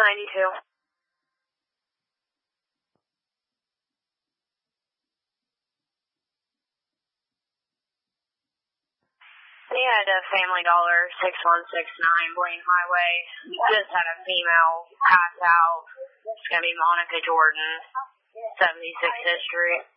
92. Yeah, the Family Dollar 6169 Blaine Highway. Just had a female pass out. It's going to be Monica Jordan, 76th Street.